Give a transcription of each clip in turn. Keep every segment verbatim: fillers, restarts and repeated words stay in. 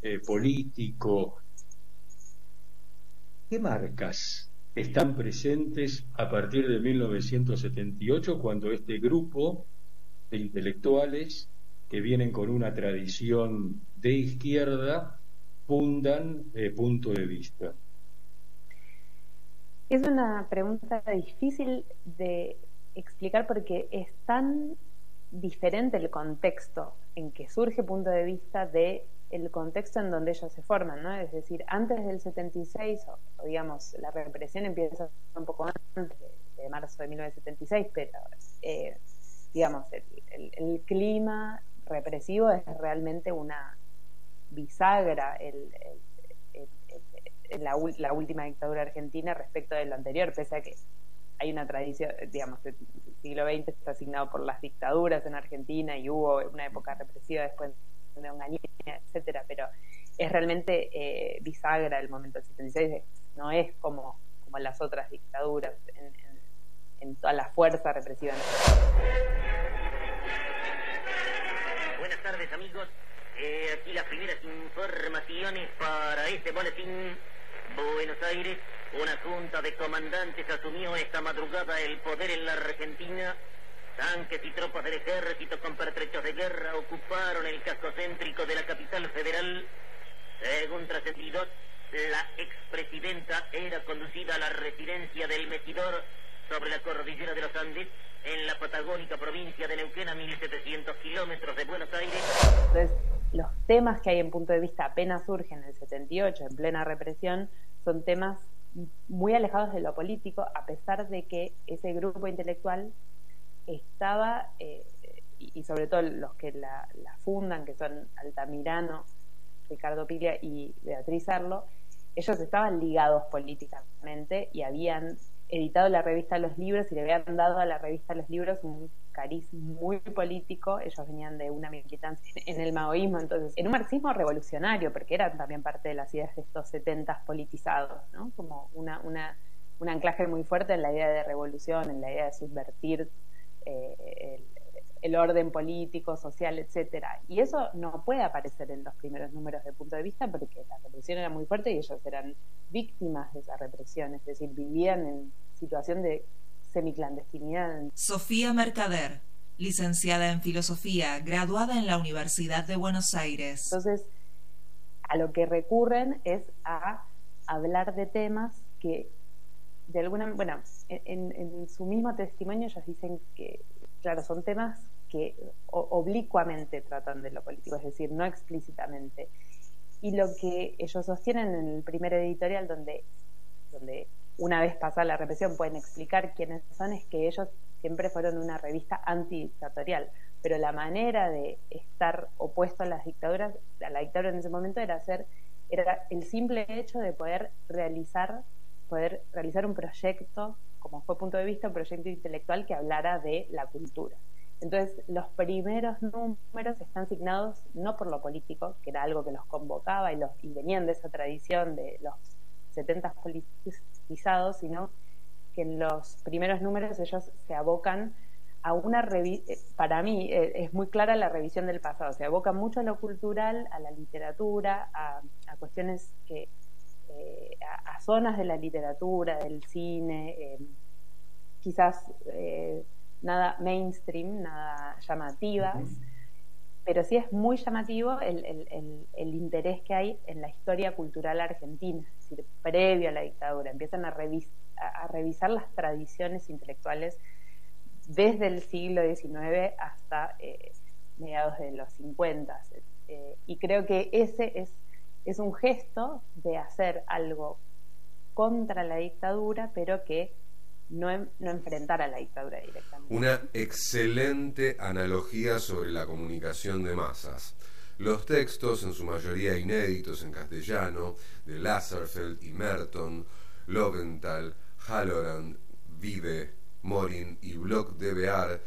eh, político. ¿Qué marcas están presentes a partir de mil novecientos setenta y ocho, cuando este grupo de intelectuales que vienen con una tradición de izquierda fundan eh, Punto de Vista? Es una pregunta difícil de explicar porque es tan diferente el contexto en que surge Punto de Vista de el contexto en donde ellos se forman, ¿no? Es decir, antes del setenta y seis, o, o digamos, la represión empieza un poco antes de, de marzo de mil novecientos setenta y seis, pero eh, digamos, el, el, el clima represivo es realmente una bisagra, el, el, el, el, la, la última dictadura argentina respecto de lo anterior, pese a que hay una tradición, digamos, el siglo veinte está asignado por las dictaduras en Argentina y hubo una época represiva después de Onganía, etcétera, pero es realmente eh, bisagra el momento del setenta y seis, no es como, como las otras dictaduras en, en, en toda la fuerza represiva. Buenas tardes, amigos. Eh, aquí las primeras informaciones para este boletín. Buenos Aires, una junta de comandantes asumió esta madrugada el poder en la Argentina. Tanques y tropas del ejército con pertrechos de guerra ocuparon el casco céntrico de la capital federal. Según trascendidos, la expresidenta era conducida a la residencia del Metidor sobre la cordillera de los Andes, en la patagónica provincia de Neuquén, a mil setecientos kilómetros de Buenos Aires. Entonces, los temas que hay en Punto de Vista apenas surgen en el setenta y ocho, en plena represión, son temas muy alejados de lo político, a pesar de que ese grupo intelectual estaba, eh, y, y sobre todo los que la, la fundan, que son Altamirano, Ricardo Piglia y Beatriz Arlo, ellos estaban ligados políticamente y habían editado la revista Los Libros y le habían dado a la revista Los Libros un cariz muy político. Ellos venían de una militancia en el maoísmo, entonces en un marxismo revolucionario, porque eran también parte de las ideas de estos setentas politizados, ¿no? Como una, una, un anclaje muy fuerte en la idea de revolución, en la idea de subvertir eh, el, el orden político, social, etcétera. Y eso no puede aparecer en los primeros números de Punto de Vista porque la represión era muy fuerte y ellos eran víctimas de esa represión, es decir, vivían en situación de semiclandestinidad. Sofía Mercader, licenciada en Filosofía, graduada en la Universidad de Buenos Aires. Entonces, a lo que recurren es a hablar de temas que, de alguna bueno, en, en su mismo testimonio ellos dicen que, claro, son temas que oblicuamente tratan de lo político, es decir, no explícitamente. Y lo que ellos sostienen en el primer editorial, donde, donde una vez pasada la represión pueden explicar quiénes son, es que ellos siempre fueron una revista antidictatorial, pero la manera de estar opuesto a las dictaduras, a la dictadura en ese momento, era hacer, era el simple hecho de poder realizar, poder realizar un proyecto, como fue Punto de Vista, un proyecto intelectual que hablara de la cultura. Entonces, los primeros números están signados no por lo político, que era algo que los convocaba y, los, y venían de esa tradición de los setentas politizados, sino que en los primeros números ellos se abocan a una revisión, para mí es muy clara la revisión del pasado, se abocan mucho a lo cultural, a la literatura, a, a cuestiones que, eh, a, a zonas de la literatura, del cine, eh, quizás eh, nada mainstream, nada llamativas, uh-huh. Pero sí es muy llamativo el, el, el, el interés que hay en la historia cultural argentina, es decir, previo a la dictadura. Empiezan a, revis a, a revisar las tradiciones intelectuales desde el siglo diecinueve hasta eh, mediados de los cincuenta. Eh, y creo que ese es, es un gesto de hacer algo contra la dictadura, pero que No, no enfrentar a la dictadura directamente. Una excelente analogía sobre la comunicación de masas. Los textos, en su mayoría inéditos en castellano, de Lasserfeld y Merton, Loventhal, Halloran, Vive, Morin y Bloch de Bear,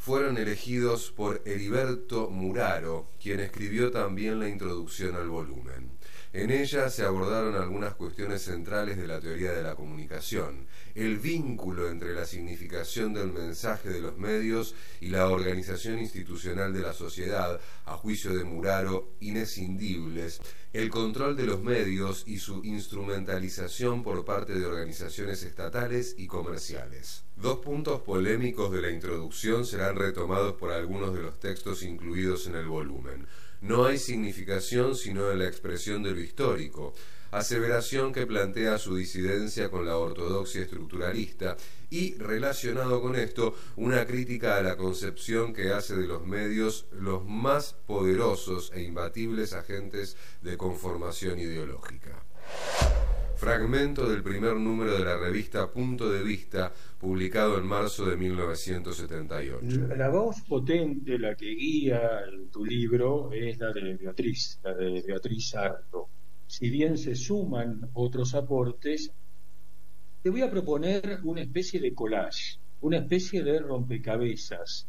fueron elegidos por Heriberto Muraro, quien escribió también la introducción al volumen. En ella se abordaron algunas cuestiones centrales de la teoría de la comunicación, el vínculo entre la significación del mensaje de los medios y la organización institucional de la sociedad, a juicio de Muraro, inescindibles, el control de los medios y su instrumentalización por parte de organizaciones estatales y comerciales. Dos puntos polémicos de la introducción serán retomados por algunos de los textos incluidos en el volumen. No hay significación sino en la expresión de lo histórico, aseveración que plantea su disidencia con la ortodoxia estructuralista y, relacionado con esto, una crítica a la concepción que hace de los medios los más poderosos e imbatibles agentes de conformación ideológica. Fragmento del primer número de la revista Punto de Vista, publicado en marzo de mil novecientos setenta y ocho. La voz potente, la que guía tu libro, es la de Beatriz, la de Beatriz Sarto. Si bien se suman otros aportes, te voy a proponer una especie de collage, una especie de rompecabezas,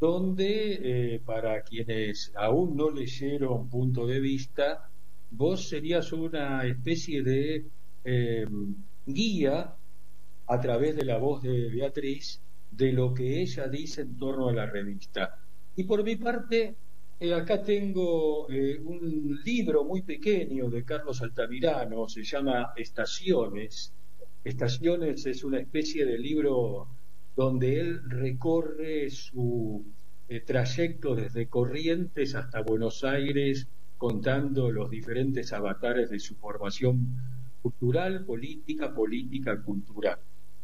donde, eh, para quienes aún no leyeron Punto de Vista, vos serías una especie de eh, guía a través de la voz de Beatriz de lo que ella dice en torno a la revista. Y por mi parte, eh, acá tengo eh, un libro muy pequeño de Carlos Altamirano, se llama Estaciones. Estaciones es una especie de libro donde él recorre su eh, trayecto desde Corrientes hasta Buenos Aires, contando los diferentes avatares de su formación cultural, política, política, cultural.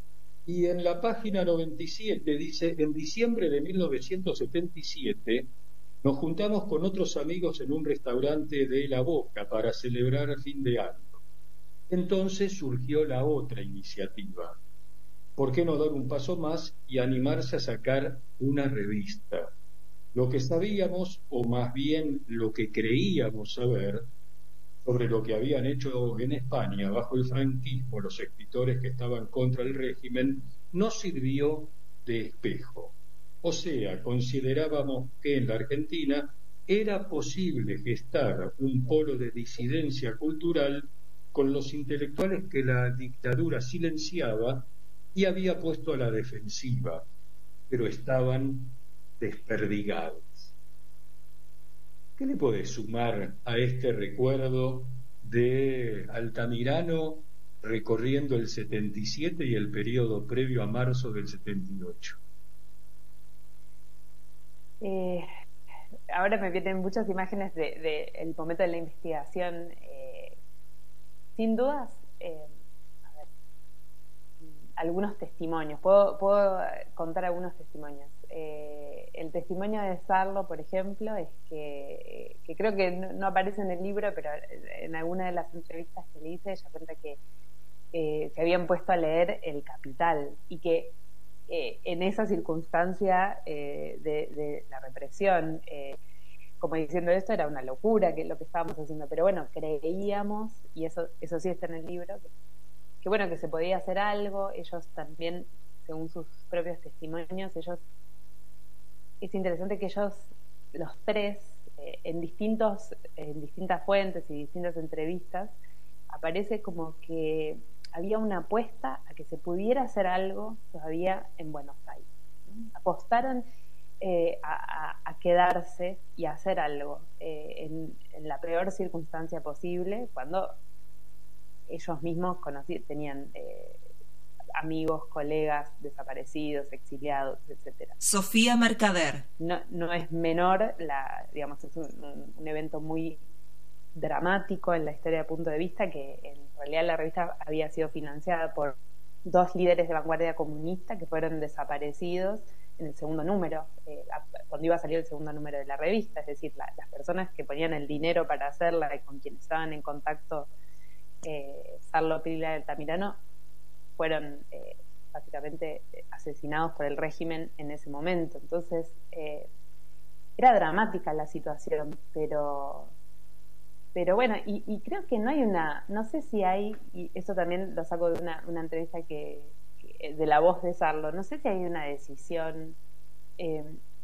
Y en la página noventa y siete dice: en diciembre de mil novecientos setenta y siete nos juntamos con otros amigos en un restaurante de La Boca para celebrar el fin de año. Entonces surgió la otra iniciativa. ¿Por qué no dar un paso más y animarse a sacar una revista? Lo que sabíamos, o más bien lo que creíamos saber, sobre lo que habían hecho en España bajo el franquismo los escritores que estaban contra el régimen, no sirvió de espejo. O sea, considerábamos que en la Argentina era posible gestar un polo de disidencia cultural con los intelectuales que la dictadura silenciaba y había puesto a la defensiva, pero estaban desperdigados. ¿Qué le podés sumar a este recuerdo de Altamirano recorriendo el setenta y siete y el periodo previo a marzo del setenta y ocho? Eh, ahora me vienen muchas imágenes del de, de momento de la investigación. Eh, sin dudas, eh, a ver, algunos testimonios. Puedo, puedo contar algunos testimonios. Eh, el testimonio de Sarlo, por ejemplo, es que, que creo que no, no aparece en el libro, pero en alguna de las entrevistas que le hice, ella cuenta que eh, se habían puesto a leer El Capital y que eh, en esa circunstancia eh, de, de la represión, eh, como diciendo esto, era una locura que lo que estábamos haciendo, pero bueno, creíamos, y eso, eso sí está en el libro, que, que bueno, que se podía hacer algo. Ellos también, según sus propios testimonios, ellos es interesante que ellos, los tres, eh, en distintos, en distintas fuentes y distintas entrevistas, aparece como que había una apuesta a que se pudiera hacer algo todavía en Buenos Aires, ¿no? Apostaron eh, a, a, a quedarse y a hacer algo eh, en, en la peor circunstancia posible, cuando ellos mismos conocí, tenían eh, amigos, colegas desaparecidos, exiliados, etcétera. Sofía Mercader. No, no es menor, la, digamos, es un, un evento muy dramático en la historia de Punto de Vista, que en realidad la revista había sido financiada por dos líderes de vanguardia comunista que fueron desaparecidos en el segundo número, eh, cuando iba a salir el segundo número de la revista, es decir, la, las personas que ponían el dinero para hacerla y con quienes estaban en contacto eh, Sarlo, Pirila y Altamirano fueron eh, básicamente asesinados por el régimen en ese momento. Entonces eh, era dramática la situación, pero pero bueno, y, y creo que no hay una, no sé si hay, y eso también lo saco de una, una entrevista que, que de La Voz de Sarlo, no sé si hay una decisión eh,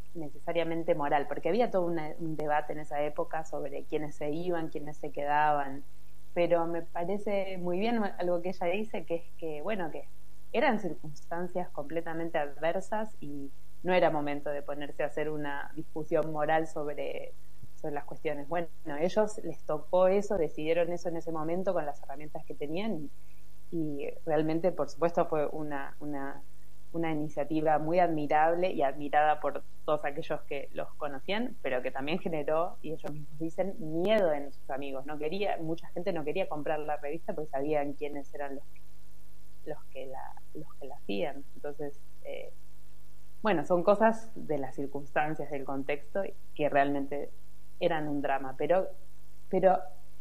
necesariamente moral, porque había todo una, un debate en esa época sobre quiénes se iban, quiénes se quedaban, pero me parece muy bien algo que ella dice, que es que, bueno, que eran circunstancias completamente adversas y no era momento de ponerse a hacer una discusión moral sobre, sobre las cuestiones. Bueno, a ellos les tocó eso, decidieron eso en ese momento con las herramientas que tenían y, y realmente, por supuesto, fue una, una, una iniciativa muy admirable y admirada por todos aquellos que los conocían, pero que también generó, y ellos mismos dicen, miedo en sus amigos. No quería, mucha gente no quería comprar la revista porque sabían quiénes eran los que los que la, los que la hacían. Entonces, eh, bueno, son cosas de las circunstancias, del contexto, que realmente eran un drama, pero, pero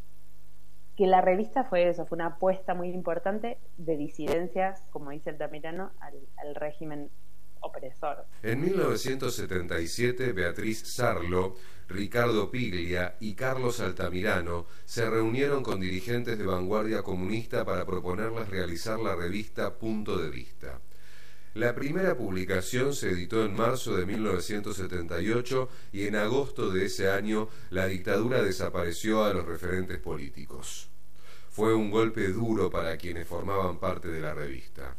que la revista fue eso, fue una apuesta muy importante de disidencias, como dice Altamirano, al, al régimen opresor. En mil novecientos setenta y siete, Beatriz Sarlo, Ricardo Piglia y Carlos Altamirano se reunieron con dirigentes de vanguardia comunista para proponerles realizar la revista Punto de Vista. La primera publicación se editó en marzo de mil novecientos setenta y ocho y en agosto de ese año la dictadura desapareció a los referentes políticos. Fue un golpe duro para quienes formaban parte de la revista.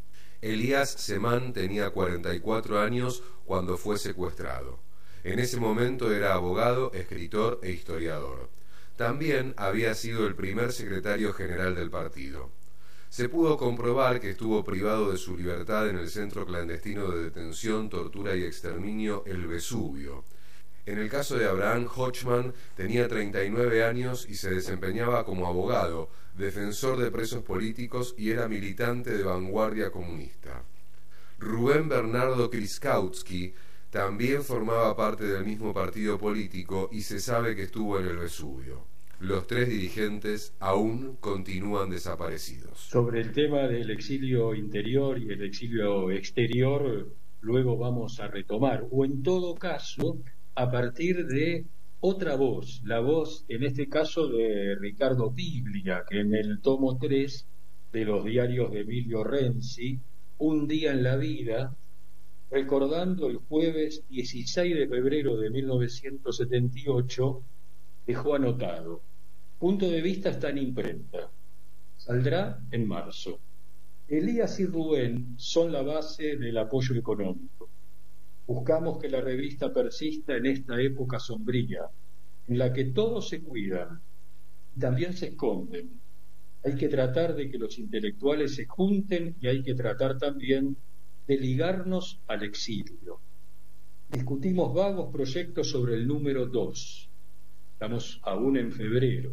Elías Semán tenía cuarenta y cuatro años cuando fue secuestrado. En ese momento era abogado, escritor e historiador. También había sido el primer secretario general del partido. Se pudo comprobar que estuvo privado de su libertad en el centro clandestino de detención, tortura y exterminio El Vesubio. En el caso de Abraham Hochman, tenía treinta y nueve años y se desempeñaba como abogado, defensor de presos políticos y era militante de vanguardia comunista. Rubén Bernardo Kriskautsky también formaba parte del mismo partido político y se sabe que estuvo en el Vesubio. Los tres dirigentes aún continúan desaparecidos. Sobre el tema del exilio interior y el exilio exterior, luego vamos a retomar, o en todo caso, a partir de otra voz, la voz, en este caso, de Ricardo Piglia, que en el tomo tres de los diarios de Emilio Renzi, Un día en la vida, recordando el jueves dieciséis de febrero de mil novecientos setenta y ocho, dejó anotado: Punto de Vista está en imprenta, saldrá en marzo. Elías y Rubén son la base del apoyo económico. Buscamos que la revista persista en esta época sombría, en la que todos se cuidan y también se esconden. Hay que tratar de que los intelectuales se junten y hay que tratar también de ligarnos al exilio. Discutimos vagos proyectos sobre el número dos. Estamos aún en febrero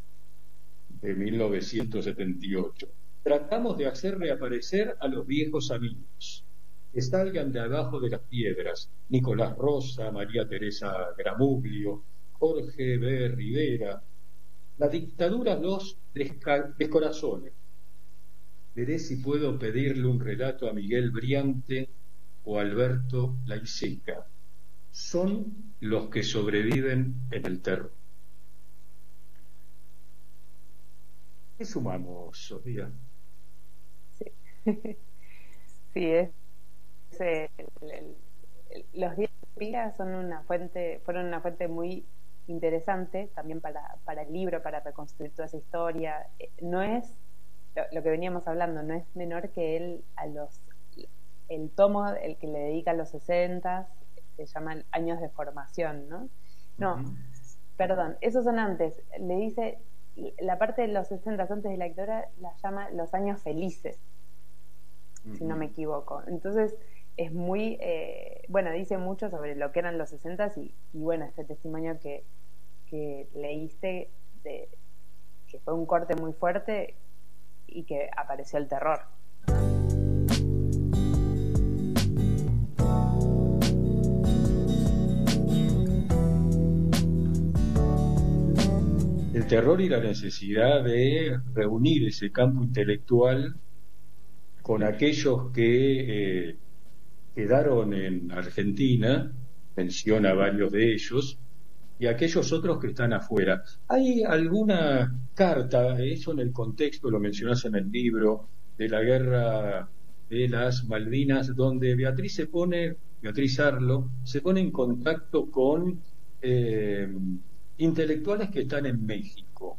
de mil novecientos setenta y ocho. Tratamos de hacer reaparecer a los viejos amigos, que salgan de abajo de las piedras: Nicolás Rosa, María Teresa Gramuglio, Jorge B. Rivera. La dictadura los descorazona. Veré si puedo pedirle un relato a Miguel Briante o Alberto Laiseca. Son los que sobreviven en el terror. ¿Qué sumamos, Sofía? Sí, sí es, es el, el, el, los días son una fuente, fueron una fuente muy interesante también para, para el libro, para reconstruir toda esa historia. No es lo, lo que veníamos hablando, no es menor que él a los el tomo, el que le dedica a los sesentas, se llama Años de Formación, ¿no? No, uh-huh. Perdón, esos son antes. Le dice la parte de los sesentas antes de la dictadura, la llama Los Años Felices, uh-huh. si no me equivoco. Entonces es muy, eh, bueno, dice mucho sobre lo que eran los sesentas y, y bueno, este testimonio que, que leíste, de, que fue un corte muy fuerte y que apareció el terror. El terror y la necesidad de reunir ese campo intelectual con aquellos que eh, quedaron en Argentina, menciona varios de ellos, y aquellos otros que están afuera. ¿Hay alguna carta, eso en el contexto, lo mencionás en el libro, de la guerra de las Malvinas, donde Beatriz se pone Beatriz Arlo, se pone en contacto con eh, intelectuales que están en México.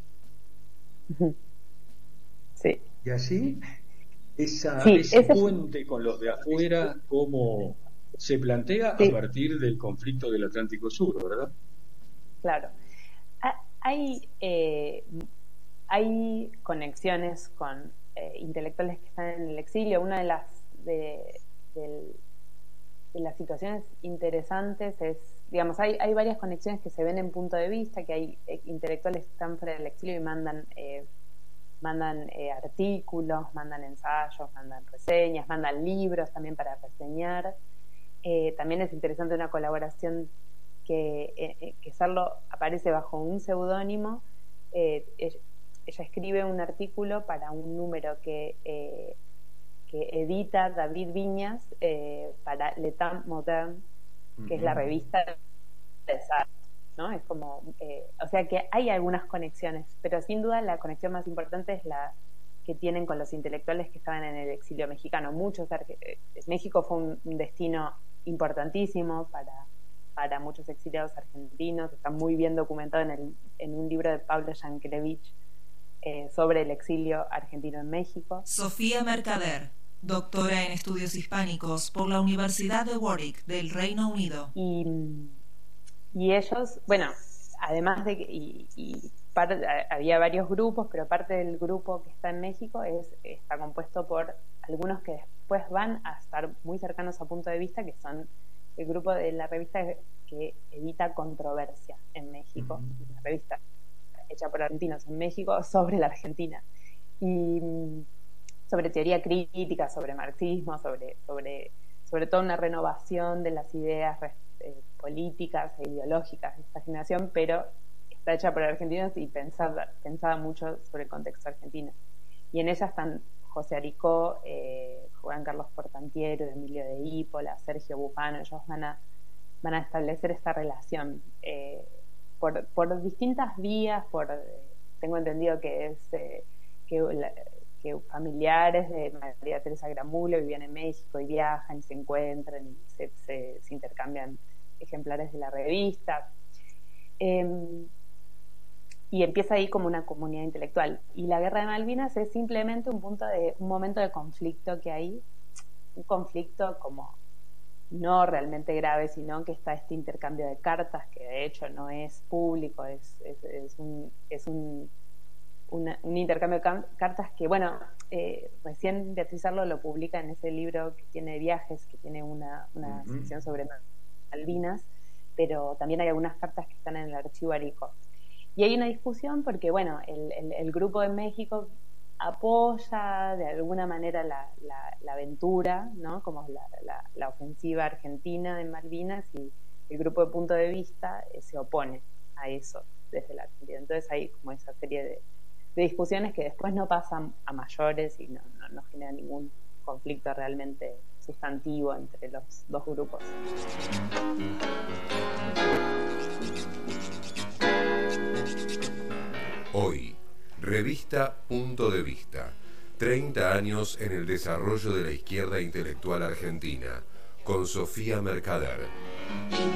Sí. Y así, esa, sí, ese ese puente es... con los de afuera, ¿cómo se plantea? Sí. A partir del conflicto del Atlántico Sur, ¿verdad? Claro. Hay, eh, hay conexiones con eh, intelectuales que están en el exilio. Una de las, de, de, de las situaciones interesantes es, digamos, hay, hay varias conexiones que se ven en Punto de Vista, que hay eh, intelectuales que están fuera del exilio y mandan, eh, mandan eh, artículos, mandan ensayos, mandan reseñas, mandan libros también para reseñar. Eh, también es interesante una colaboración que, eh, que Sarlo aparece bajo un seudónimo. Eh, ella, ella escribe un artículo para un número que, eh, que edita David Viñas eh, para L'État Moderne, que uh-huh. es la revista de Sarlo, ¿no? Es como, eh, o sea que hay algunas conexiones, pero sin duda la conexión más importante es la que tienen con los intelectuales que estaban en el exilio mexicano. Muchos, eh, México fue un, un destino importantísimo para para muchos exiliados argentinos. Está muy bien documentado en, el, en un libro de Pablo Yankelevich eh, sobre el exilio argentino en México. Sofía Mercader, doctora en estudios hispánicos por la Universidad de Warwick del Reino Unido. Y, y ellos, bueno, además de que y, y par, había varios grupos, pero parte del grupo que está en México es, está compuesto por algunos que después van a estar muy cercanos a Punto de Vista, que son el grupo de la revista que edita Controversia en México, uh-huh. una revista hecha por argentinos en México sobre la Argentina, y sobre teoría crítica, sobre marxismo, sobre, sobre, sobre toda una renovación de las ideas eh, políticas e ideológicas de esta generación, pero está hecha por argentinos y pensada, pensada mucho sobre el contexto argentino. Y en ella están José Aricó, eh, Juan Carlos Portantiero, Emilio de Ípola, Sergio Bufano. Ellos van a, van a establecer esta relación eh, por, por distintas vías. Por eh, tengo entendido que es eh, que, la, que familiares de María Teresa Gramulo vivían en México y viajan y se encuentran y se, se, se intercambian ejemplares de la revista. Eh, Y empieza ahí como una comunidad intelectual. Y la Guerra de Malvinas es simplemente un punto de un momento de conflicto que hay, un conflicto como no realmente grave, sino que está este intercambio de cartas, que de hecho no es público, es, es, es, un, es un, una, un intercambio de cartas que, bueno, eh, recién Beatriz Arlo lo publica en ese libro que tiene viajes, que tiene una, una uh-huh. sección sobre Malvinas, pero también hay algunas cartas que están en el archivo Aricó. Y hay una discusión porque, bueno, el, el, el grupo de México apoya de alguna manera la, la, la aventura, ¿no? Como la, la, la ofensiva argentina de Malvinas, y el grupo de Punto de Vista eh, se opone a eso desde la Argentina. Entonces hay como esa serie de, de discusiones que después no pasan a mayores y no, no, no genera ningún conflicto realmente sustantivo entre los dos grupos. Hoy, revista Punto de Vista, treinta años en el desarrollo de la izquierda intelectual argentina, con Sofía Mercader.